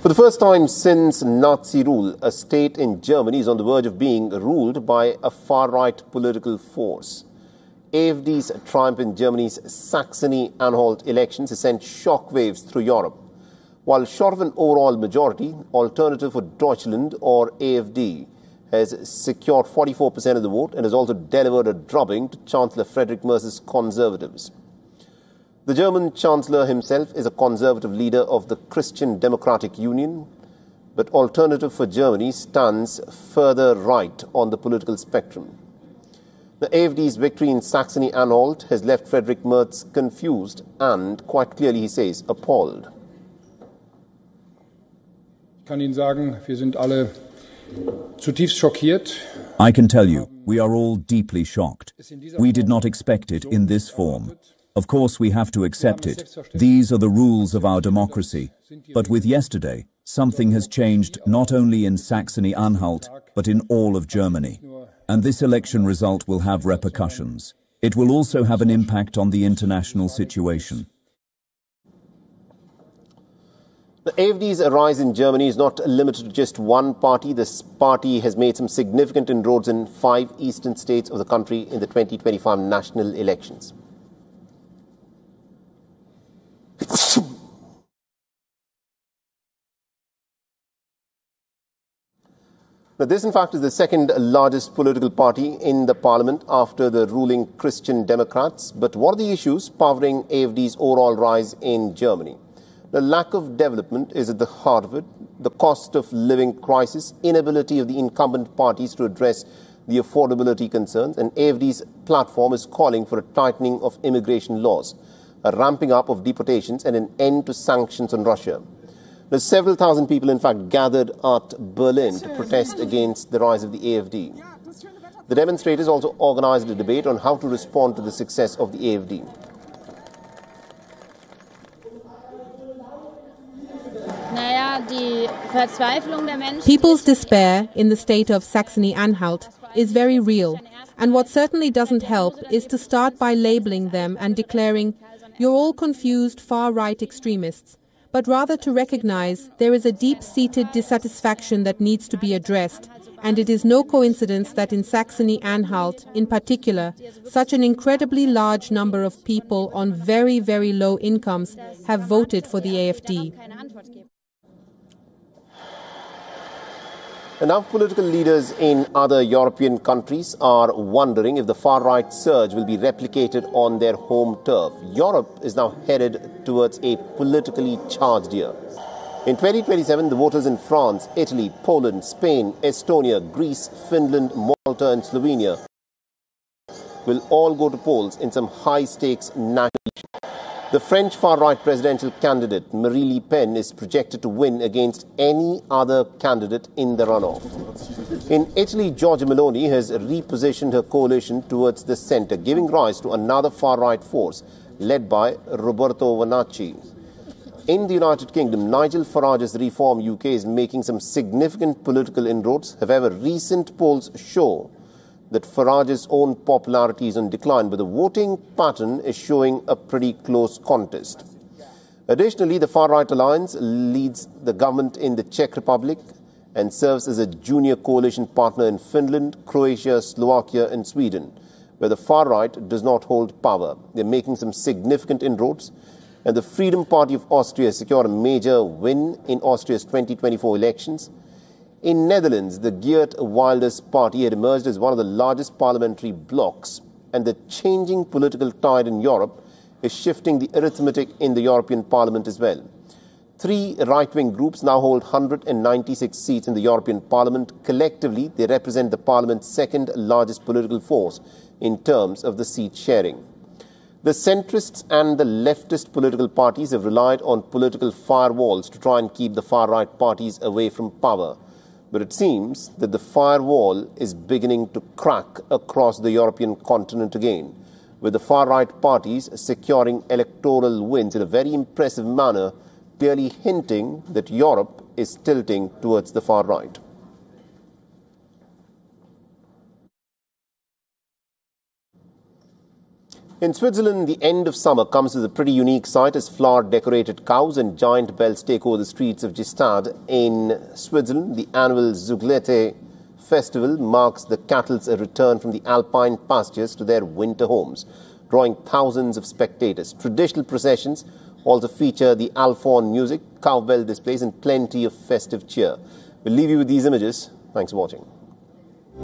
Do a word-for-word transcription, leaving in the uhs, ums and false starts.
For the first time since Nazi rule, a state in Germany is on the verge of being ruled by a far-right political force. A F D's triumph in Germany's Saxony-Anhalt elections has sent shockwaves through Europe. While short of an overall majority, Alternative for Deutschland, or A F D, has secured forty-four percent of the vote and has also delivered a drubbing to Chancellor Friedrich Merz's Conservatives. The German Chancellor himself is a conservative leader of the Christian Democratic Union, but Alternative for Germany stands further right on the political spectrum. The A F D's victory in Saxony-Anhalt has left Friedrich Merz confused and, quite clearly he says, appalled. Ich kann Ihnen sagen, wir sind alle zutiefst schockiert. I can tell you, we are all deeply shocked. We did not expect it in this form. Of course, we have to accept it. These are the rules of our democracy. But with yesterday, something has changed not only in Saxony-Anhalt, but in all of Germany. And this election result will have repercussions. It will also have an impact on the international situation. The A F D's rise in Germany is not limited to just one party. This party has made some significant inroads in five eastern states of the country in the twenty twenty-five national elections. Now, this, in fact, is the second largest political party in the parliament after the ruling Christian Democrats. But what are the issues powering A F D's overall rise in Germany? The lack of development is at the heart of it. The cost of living crisis, inability of the incumbent parties to address the affordability concerns, and A F D's platform is calling for a tightening of immigration laws, a ramping up of deportations, and an end to sanctions on Russia. Now, several thousand people, in fact, gathered at Berlin to protest against the rise of the A F D. The demonstrators also organized a debate on how to respond to the success of the A F D. People's despair in the state of Saxony-Anhalt is very real, and what certainly doesn't help is to start by labeling them and declaring, "You're all confused far-right extremists," but rather to recognize there is a deep-seated dissatisfaction that needs to be addressed, and it is no coincidence that in Saxony-Anhalt, in particular, such an incredibly large number of people on very, very low incomes have voted for the A F D. And now political leaders in other European countries are wondering if the far-right surge will be replicated on their home turf. Europe is now headed towards a politically charged year. In twenty twenty-seven, the voters in France, Italy, Poland, Spain, Estonia, Greece, Finland, Malta and Slovenia will all go to polls in some high-stakes national elections. The French far-right presidential candidate, Marine Le Pen, is projected to win against any other candidate in the runoff. In Italy, Giorgia Meloni has repositioned her coalition towards the centre, giving rise to another far-right force led by Roberto Vannacci. In the United Kingdom, Nigel Farage's Reform U K is making some significant political inroads. However, recent polls show that Farage's own popularity is on decline, but the voting pattern is showing a pretty close contest. Additionally, the far-right alliance leads the government in the Czech Republic and serves as a junior coalition partner in Finland, Croatia, Slovakia and Sweden, where the far-right does not hold power. They're making some significant inroads, and the Freedom Party of Austria secured a major win in Austria's twenty twenty-four elections. In Netherlands, the Geert Wilders party had emerged as one of the largest parliamentary blocs, and the changing political tide in Europe is shifting the arithmetic in the European Parliament as well. Three right-wing groups now hold one hundred ninety-six seats in the European Parliament. Collectively, they represent the Parliament's second largest political force in terms of the seat sharing. The centrists and the leftist political parties have relied on political firewalls to try and keep the far-right parties away from power. But it seems that the firewall is beginning to crack across the European continent again, with the far-right parties securing electoral wins in a very impressive manner, clearly hinting that Europe is tilting towards the far right. In Switzerland, the end of summer comes with a pretty unique sight as flower-decorated cows and giant bells take over the streets of Gstaad in Switzerland. The annual Zuglete festival marks the cattle's return from the alpine pastures to their winter homes, drawing thousands of spectators. Traditional processions also feature the Alphorn music, cowbell displays and plenty of festive cheer. We'll leave you with these images. Thanks for watching.